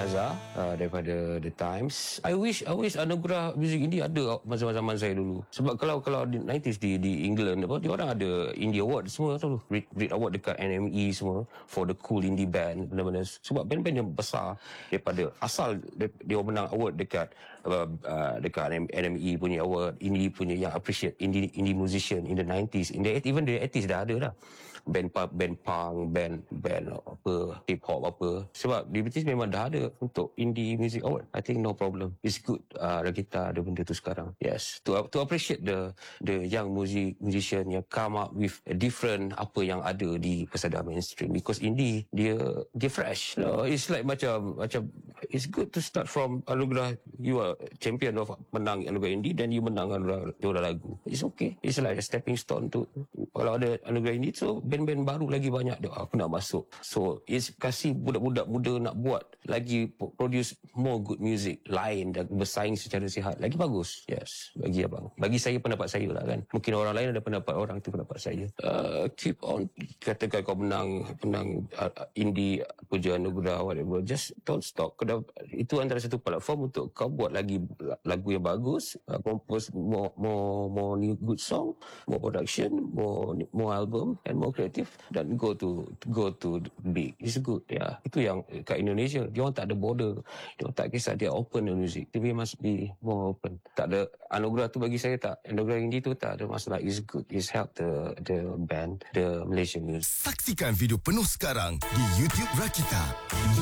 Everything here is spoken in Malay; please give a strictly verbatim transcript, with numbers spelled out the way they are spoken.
Azhar uh, daripada The Times. I wish I wish anugerah muzik indie ada masa zaman saya dulu. Sebab kalau kalau di nineties di di England apa, dia orang ada Indie Award semua tahu. Brit, Brit Award dekat N M E semua for the cool indie band benda-benda. Sebab band-band yang besar daripada asal dia, dia menang award dekat uh, uh, dekat N M E punya award, indie punya yang appreciate indie indie musician in the nineties, in the even the eighties dah ada dah. Band punk, band punk, band band apa, hip hop apa. Sebab di British memang dah ada untuk indie music award. I think no problem. It's good uh, kita ada benda tu sekarang. Yes, to to appreciate the the young music musician yang come up with a different apa yang ada di pesada mainstream, because indie dia dia fresh. No, it's like macam macam it's good to start from anugerah, you are champion of menang anugerah indie, then you menang anugerah juara lagu. It's okay. It's like a stepping stone to kalau ada anugerah indie, so band-band baru lagi banyak dia aku nak masuk. So it's kasih budak-budak muda nak buat lagi, produce more good music lain dan bersaing secara sihat lagi bagus. Yes, bagi abang, bagi saya, pendapat saya lah kan. Mungkin orang lain ada pendapat orang, tu pendapat saya. Uh, keep on, katakan kau menang menang uh, indie puja anugerah whatever, just don't stop. Kena, itu antara satu platform untuk kau buat lagi lagu yang bagus, uh, compose more more more new good song, more production, more more album and more creative, dan go to go to big. It's good ya. Yeah. Itu yang kat Indonesia, dia orang tak ada border, dia orang tak kisah, dia open the music. T V must be more open. Tak ada anugerah tu bagi saya, tak, anugerah indie tu tak ada masalah. It's good, it's help the the band, the Malaysian music. Saksikan video penuh sekarang di YouTube Rakita.